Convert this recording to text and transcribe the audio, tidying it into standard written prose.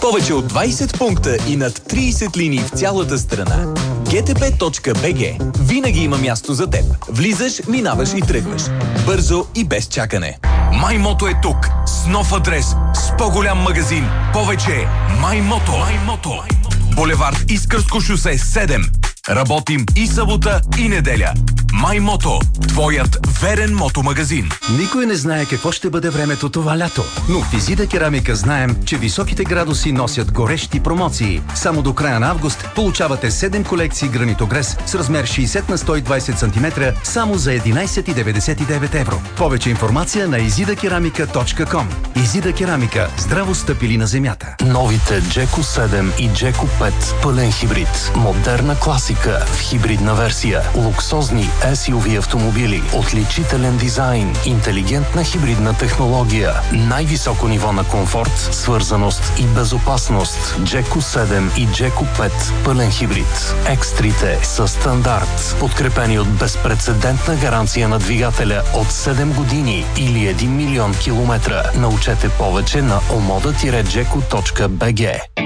Повече от 20 пункта и над 30 линии в цялата страна. gtb.bg. Винаги има място за теб. Влизаш, минаваш и тръгваш. Бързо и без чакане. MyMoto е тук. С нов адрес. С по-голям магазин. Повече. MyMoto. Булевард Искърско шосе 7. Работим и събота, и неделя. MyMoto. Твоят верен мотомагазин. Никой не знае какво ще бъде времето това лято. Но в Изида Керамика знаем, че високите градуси носят горещи промоции. Само до края на август получавате 7 колекции гранитогрес с размер 60 на 120 см само за 11,99 евро. Повече информация на izidakeramika.com. Изида Керамика. Здраво стъпили на земята. Новите Джеко 7 и Джеко 5 пълен хибрид. Модерна класика в хибридна версия. Луксозни SUV автомобили. Отличителен дизайн. Интелигентна хибридна технология. Най-високо ниво на комфорт, свързаност и безопасност. Джеко 7 и Джеко 5 пълен хибрид. Екстрите са стандарт. Подкрепени от безпрецедентна гаранция на двигателя от 7 години или 1 милион километра. Научете повече на omoda-jeko.bg.